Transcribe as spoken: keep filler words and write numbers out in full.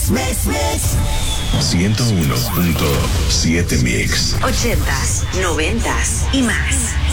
Mix, mix, mix. ciento uno punto siete Mix. Ochentas, noventas y más.